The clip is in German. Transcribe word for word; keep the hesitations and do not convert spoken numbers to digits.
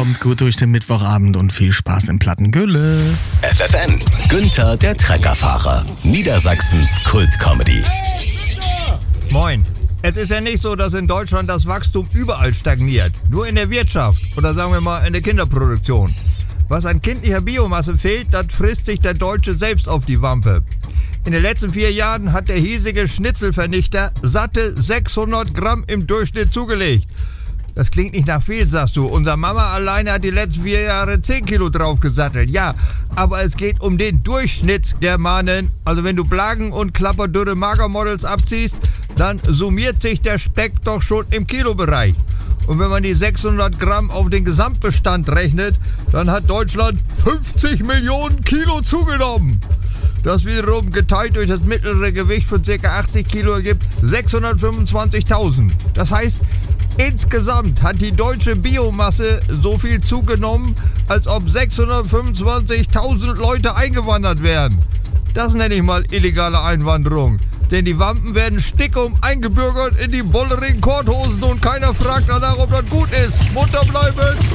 Kommt gut durch den Mittwochabend und viel Spaß im Plattengülle. F F N, Günther der Treckerfahrer, Niedersachsens Kult-Comedy. Moin. Es ist ja nicht so, dass in Deutschland das Wachstum überall stagniert. Nur in der Wirtschaft oder sagen wir mal in der Kinderproduktion. Was an kindlicher Biomasse fehlt, das frisst sich der Deutsche selbst auf die Wampe. In den letzten vier Jahren hat der hiesige Schnitzelvernichter satte sechshundert Gramm im Durchschnitt zugelegt. Das klingt nicht nach viel, sagst du. Unser Mama alleine hat die letzten vier Jahre zehn Kilo draufgesattelt. Ja, aber es geht um den Durchschnittsgermanen. Also wenn du Plagen und klapperdürre Magermodels abziehst, dann summiert sich der Speck doch schon im Kilobereich. Und wenn man die sechshundert Gramm auf den Gesamtbestand rechnet, dann hat Deutschland fünfzig Millionen Kilo zugenommen. Das wiederum geteilt durch das mittlere Gewicht von ca. achtzig Kilo ergibt sechshundertfünfundzwanzigtausend. Das heißt, insgesamt hat die deutsche Biomasse so viel zugenommen, als ob sechshundertfünfundzwanzigtausend Leute eingewandert wären. Das nenne ich mal illegale Einwanderung. Denn die Wampen werden stickum eingebürgert in die bollerigen Korthosen und keiner fragt danach, ob das gut ist. Munter bleiben!